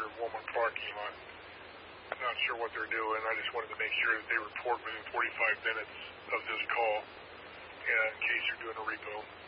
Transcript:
Walmart parking lot. I'm not sure what they're doing. I just wanted to make sure that they report within 45 minutes of this call in case you're doing a repo.